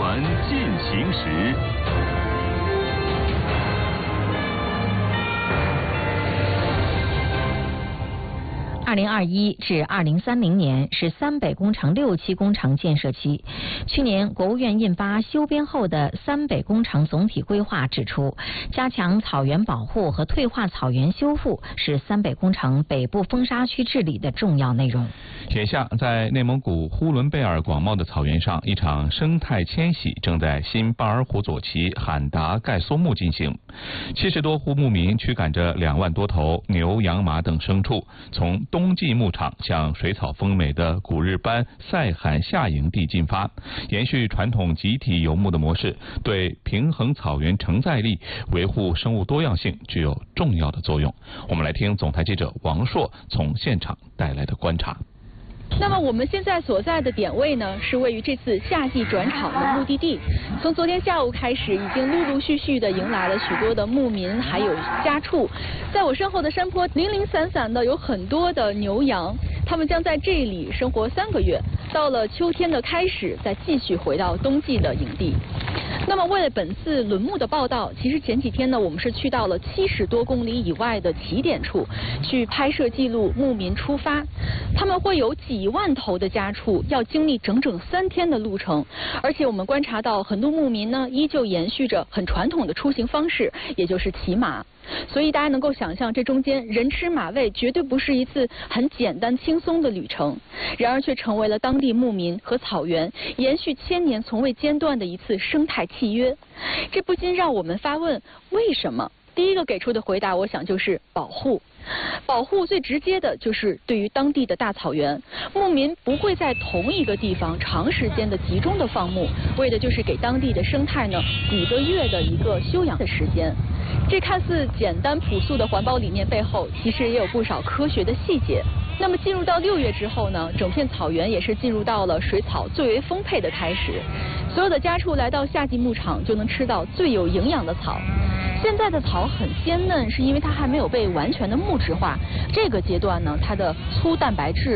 团进行时。 2021至2030年是三北工程6期工程建设期。去年国务院印发修编后的三北工程总体规划指出，加强草原保护和退化草原修复是三北工程北部风沙区治理的重要内容。 眼下，在内蒙古呼伦贝尔广袤的草原上，一场生态迁徙正在新巴尔虎左旗罕达盖松木进行。70多户牧民驱赶着2万多头牛、羊、马等牲畜，从冬季牧场向水草丰美的古日班赛罕夏营地进发，延续传统集体游牧的模式，对平衡草原承载力、维护生物多样性具有重要的作用。我们来听总台记者王硕从现场带来的观察。 那么我们现在所在的点位呢，是位于这次夏季转场的目的地。从昨天下午开始，已经陆陆续续的迎来了许多的牧民还有家畜。在我身后的山坡零零散散的有很多的牛羊，他们将在这里生活3个月，到了秋天的开始再继续回到冬季的营地。那么为了本次轮牧的报道，其实前几天呢，我们是去到了70多公里以外的起点处去拍摄记录牧民出发。他们会有几万头的家畜，要经历整整3天的路程，而且我们观察到很多牧民呢依旧延续着很传统的出行方式，也就是骑马。所以大家能够想象，这中间人吃马喂绝对不是一次很简单轻松的旅程，然而却成为了当地牧民和草原延续1000年从未间断的一次生态契约。这不禁让我们发问，为什么？第一个给出的回答，我想就是保护。保护最直接的就是对于当地的大草原，牧民不会在同一个地方长时间的集中的放牧，为的就是给当地的生态呢几个月的一个休养的时间。这看似简单朴素的环保理念背后，其实也有不少科学的细节。那么进入到6月之后呢，整片草原也是进入到了水草最为丰沛的开始，所有的家畜来到夏季牧场就能吃到最有营养的草。现在的草很鲜嫩，是因为它还没有被完全的木质化。这个阶段呢，它的粗蛋白质